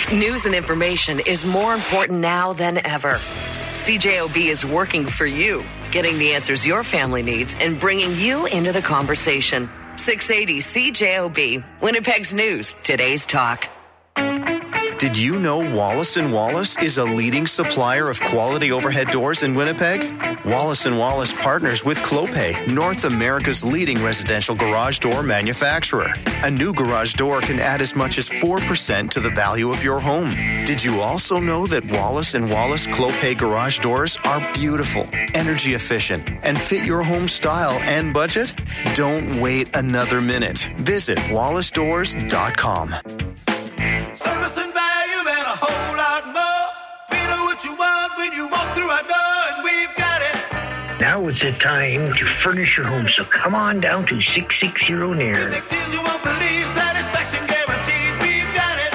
News and information is more important now than ever. CJOB is working for you, getting the answers your family needs and bringing you into the conversation. 680 CJOB, Winnipeg's News, Today's Talk. Did you know Wallace & Wallace is a leading supplier of quality overhead doors in Winnipeg? Wallace & Wallace partners with Clopay, North America's leading residential garage door manufacturer. A new garage door can add as much as 4% to the value of your home. Did you also know that Wallace & Wallace Clopay garage doors are beautiful, energy efficient, and fit your home style and budget? Don't wait another minute. Visit wallacedoors.com. Service and value and a whole lot more. We know what you want when you walk through our door, and we've got it. Now is the time to furnish your home, so come on down to 660 Nair. Make deals you won't believe, satisfaction guaranteed, we've got it.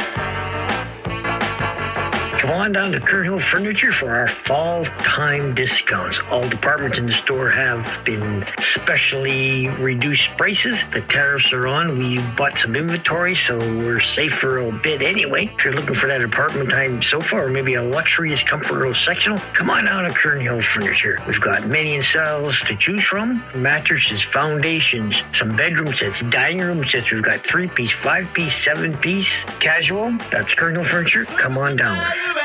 Come on down to Kern Hill Furniture for our fall time discounts. All departments in the store have been specially reduced prices. The tariffs are on. We bought some inventory, so we're safe for a bit anyway. If you're looking for that apartment time sofa or maybe a luxurious comfort row sectional, come on down to Kern Hill Furniture. We've got many styles to choose from. Mattresses, foundations, some bedroom sets, dining room sets. We've got 3-piece, 5-piece, 7-piece, casual. That's Kern Hill Furniture. Come on down.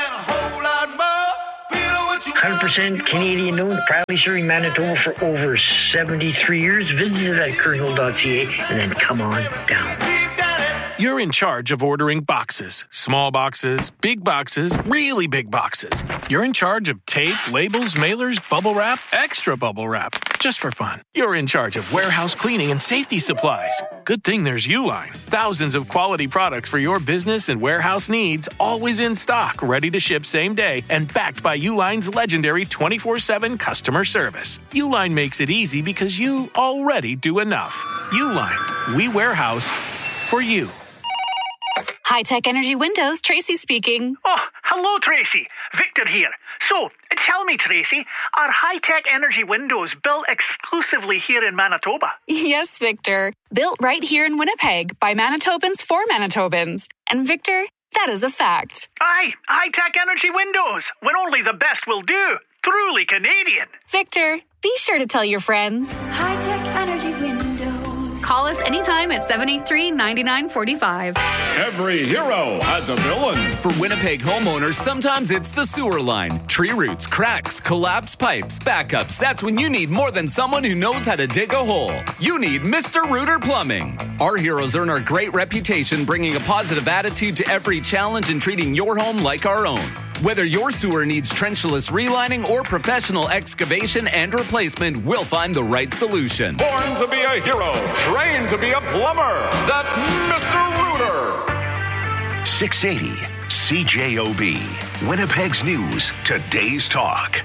100% Canadian owned, proudly serving Manitoba for over 73 years. Visit at kernhill.ca and then come on down. You're in charge of ordering boxes. Small boxes, big boxes, really big boxes. You're in charge of tape, labels, mailers, bubble wrap, extra bubble wrap. Just for fun. You're in charge of warehouse cleaning and safety supplies. Good thing there's Uline. Thousands of quality products for your business and warehouse needs, always in stock, ready to ship same day, and backed by Uline's legendary 24/7 customer service. Uline makes it easy because you already do enough. Uline. We warehouse for you. High-Tech Energy Windows, Tracy speaking. Oh, hello, Tracy. Victor here. So, tell me, Tracy, are High-Tech Energy Windows built exclusively here in Manitoba? Yes, Victor. Built right here in Winnipeg by Manitobans for Manitobans. And Victor, that is a fact. Aye, High-Tech Energy Windows, when only the best will do. Truly Canadian. Victor, be sure to tell your friends. High-Tech Energy Windows. Call us anytime at 783-9945. Every hero has a villain. For Winnipeg homeowners, sometimes it's the sewer line. Tree roots, cracks, collapsed pipes, backups. That's when you need more than someone who knows how to dig a hole. You need Mr. Rooter Plumbing. Our heroes earn our great reputation, bringing a positive attitude to every challenge and treating your home like our own. Whether your sewer needs trenchless relining or professional excavation and replacement, we'll find the right solution. Born to be a hero, trained to be a plumber. That's Mr. Rooter. 680 CJOB, Winnipeg's News, Today's Talk.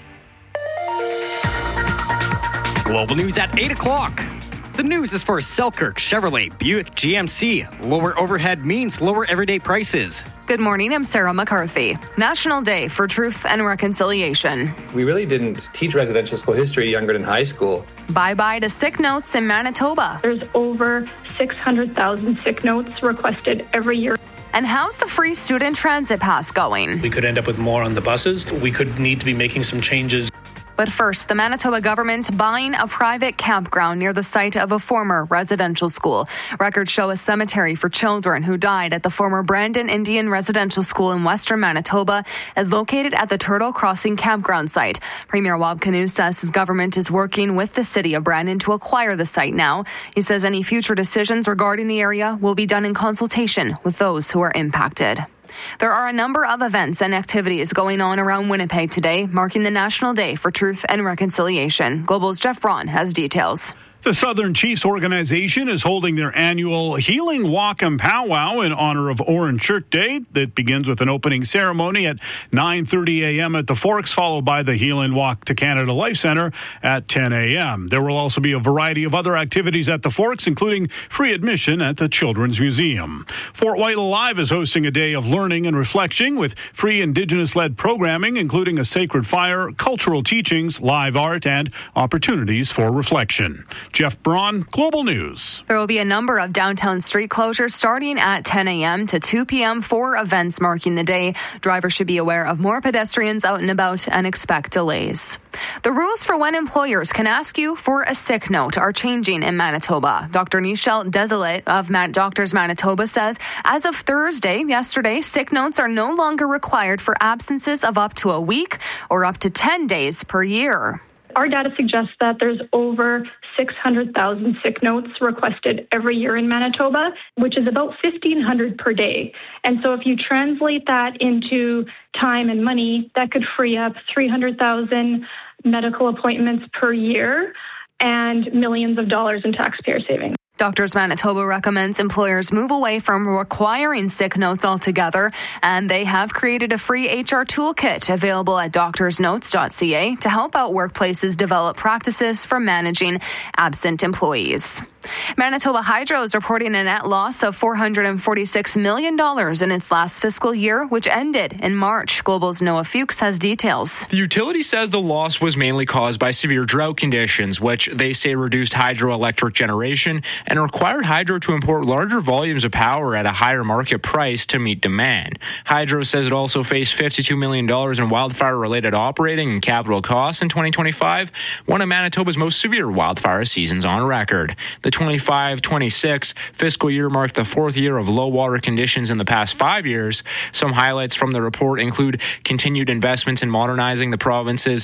Global news at 8 o'clock. The news is for Selkirk, Chevrolet, Buick, GMC. Lower overhead means lower everyday prices. Good morning, I'm Sarah McCarthy. National Day for Truth and Reconciliation. We really didn't teach residential school history younger than high school. Bye-bye to sick notes in Manitoba. There's over 600,000 sick notes requested every year. And how's the free student transit pass going? We could end up with more on the buses. We could need to be making some changes. But first, the Manitoba government buying a private campground near the site of a former residential school. Records show a cemetery for children who died at the former Brandon Indian Residential School in western Manitoba is located at the Turtle Crossing campground site. Premier Wab Kinew says his government is working with the city of Brandon to acquire the site now. He says any future decisions regarding the area will be done in consultation with those who are impacted. There are a number of events and activities going on around Winnipeg today, marking the National Day for Truth and Reconciliation. Global's Jeff Braun has details. The Southern Chiefs organization is holding their annual Healing Walk and Powwow in honor of Orange Shirt Day. That begins with an opening ceremony at 9:30 a.m. at the Forks, followed by the Healing Walk to Canada Life Center at 10 a.m. There will also be a variety of other activities at the Forks, including free admission at the Children's Museum. Fort White Alive is hosting a day of learning and reflection with free Indigenous-led programming, including a sacred fire, cultural teachings, live art, and opportunities for reflection. Jeff Braun, Global News. There will be a number of downtown street closures starting at 10 a.m. to 2 p.m. for events marking the day. Drivers should be aware of more pedestrians out and about and expect delays. The rules for when employers can ask you for a sick note are changing in Manitoba. Dr. Nichelle Desolate of Doctors Manitoba says as of yesterday, sick notes are no longer required for absences of up to a week or up to 10 days per year. Our data suggests that there's over 600,000 sick notes requested every year in Manitoba, which is about 1,500 per day. And so if you translate that into time and money, that could free up 300,000 medical appointments per year and millions of dollars in taxpayer savings. Doctors Manitoba recommends employers move away from requiring sick notes altogether, and they have created a free HR toolkit available at doctorsnotes.ca to help out workplaces develop practices for managing absent employees. Manitoba Hydro is reporting a net loss of $446 million in its last fiscal year, which ended in March. Global's Noah Fuchs has details. The utility says the loss was mainly caused by severe drought conditions, which they say reduced hydroelectric generation and required Hydro to import larger volumes of power at a higher market price to meet demand. Hydro says it also faced $52 million in wildfire-related operating and capital costs in 2025, one of Manitoba's most severe wildfire seasons on record. The 25-26 fiscal year marked the fourth year of low water conditions in the past 5 years. Some highlights from the report include continued investments in modernizing the province's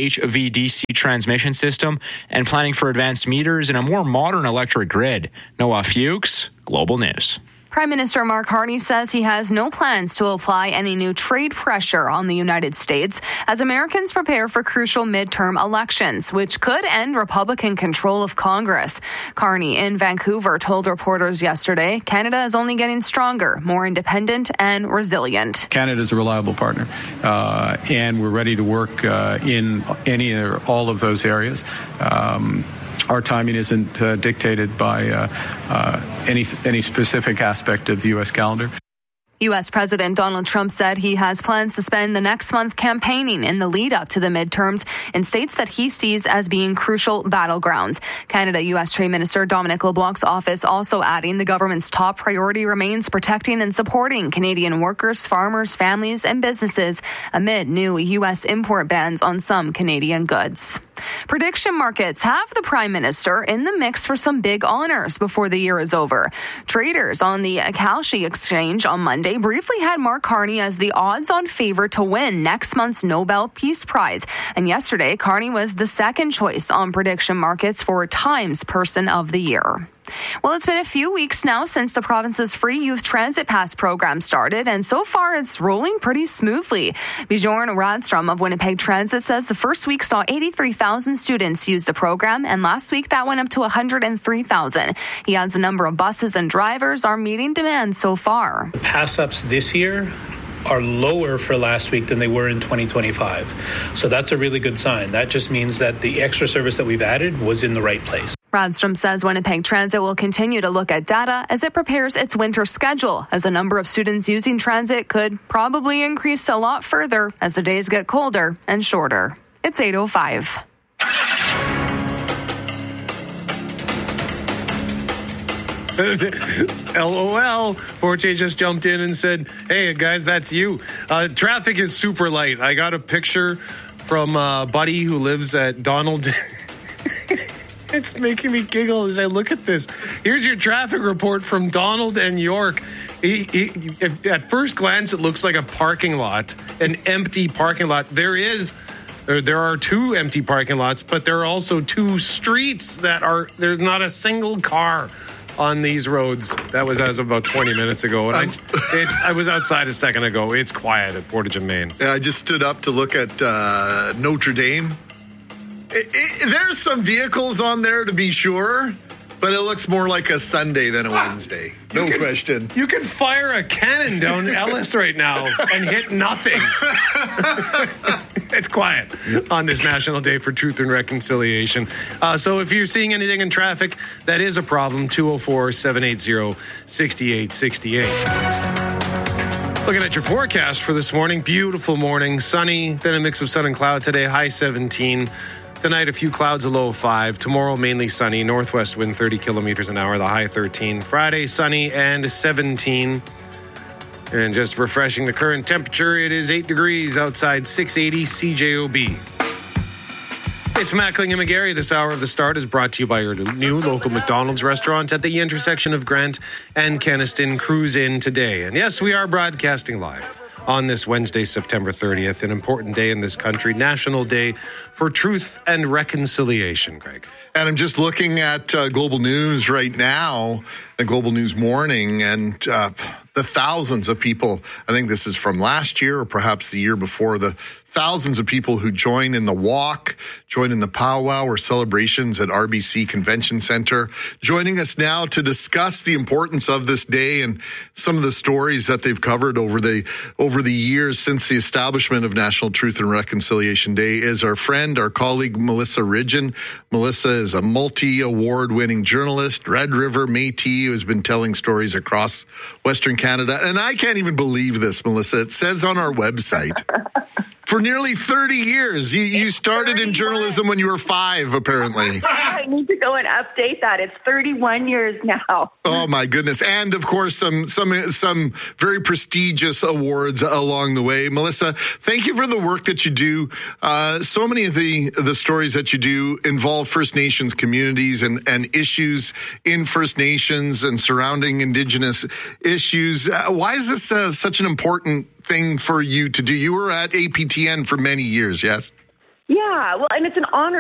HVDC transmission system and planning for advanced meters and a more modern electric grid. Noah Fuchs, Global News. Prime Minister Mark Carney says he has no plans to apply any new trade pressure on the United States as Americans prepare for crucial midterm elections, which could end Republican control of Congress. Carney in Vancouver told reporters yesterday Canada is only getting stronger, more independent and resilient. Canada is a reliable partner, and we're ready to work in any or all of those areas. Our timing isn't dictated by any specific aspect of the U.S. calendar. U.S. President Donald Trump said he has plans to spend the next month campaigning in the lead up to the midterms in states that he sees as being crucial battlegrounds. Canada U.S. Trade Minister Dominic LeBlanc's office also adding the government's top priority remains protecting and supporting Canadian workers, farmers, families, and businesses amid new U.S. import bans on some Canadian goods. Prediction markets have the Prime Minister in the mix for some big honors before the year is over. Traders on the Kalshi Exchange on Monday briefly had Mark Carney as the odds-on favorite to win next month's Nobel Peace Prize. And yesterday, Carney was the second choice on prediction markets for Times Person of the Year. Well, it's been a few weeks now since the province's free youth transit pass program started, and so far it's rolling pretty smoothly. Bjorn Radstrom of Winnipeg Transit says the first week saw 83,000 students use the program, and last week that went up to 103,000. He adds the number of buses and drivers are meeting demand so far. Pass-ups this year are lower for last week than they were in 2025. So that's a really good sign. That just means that the extra service that we've added was in the right place. Radstrom says Winnipeg Transit will continue to look at data as it prepares its winter schedule, as the number of students using transit could probably increase a lot further as the days get colder and shorter. It's 8:05. LOL. Forte just jumped in and said, hey, guys, that's you. Traffic is super light. I got a picture from a buddy who lives at Donald. It's making me giggle as I look at this. Here's your traffic report from Donald and York. At first glance, it looks like a parking lot, an empty parking lot. There are two empty parking lots, but there are also two streets there's not a single car on these roads. That was as of about 20 minutes ago. And I was outside a second ago. It's quiet at Portage and Main. Yeah, I just stood up to look at Notre Dame. There's some vehicles on there to be sure, but it looks more like a Sunday than a Wednesday. No question. You can fire a cannon down Ellis right now and hit nothing. It's quiet on this National Day for Truth and Reconciliation. So if you're seeing anything in traffic, that is a problem. 204-780-6868. Looking at your forecast for this morning. Beautiful morning. Sunny, then a mix of sun and cloud today. High 17. Tonight, a few clouds, a low of 5. Tomorrow, mainly sunny. Northwest wind 30 kilometers an hour, the high 13. Friday, sunny and 17. And just refreshing the current temperature, it is 8 degrees outside 680 CJOB. It's Mackling and McGarry. This hour of the start is brought to you by your new local McDonald's restaurant at the intersection of Grant and Kenaston. Cruise in today. And yes, we are broadcasting live on this Wednesday, September 30th, an important day in this country, National Day for Truth and Reconciliation, Greg. And I'm just looking at Global News right now, the Global News Morning, and the thousands of people, I think this is from last year or perhaps the year before, the thousands of people who join in the walk, join in the powwow or celebrations at RBC Convention Center, joining us now to discuss the importance of this day and some of the stories that they've covered over the years since the establishment of National Truth and Reconciliation Day is our friend, our colleague, Melissa Ridgen. Melissa is a multi-award winning journalist, Red River Métis, who has been telling stories across Western Canada. And I can't even believe this, Melissa. It says on our website, for nearly 30 years, you started in journalism when you were 5, apparently. I need to go and update that. It's 31 years now. Oh, my goodness. And, of course, some very prestigious awards along the way. Melissa, thank you for the work that you do. So many of the stories that you do involve First Nations communities and issues in First Nations and surrounding Indigenous issues. Why is this such an important thing for you to do? You were at APTN for many years, yes? Yeah, well, and it's an honor